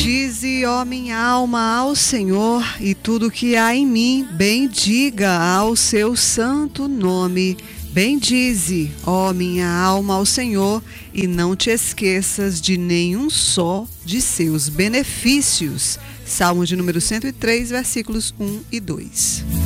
Bendize, ó minha alma, ao Senhor, e tudo que há em mim, bendiga ao seu santo nome. Bendize, ó minha alma, ao Senhor, e não te esqueças de nenhum só de seus benefícios. Salmo de número 103, versículos 1 e 2.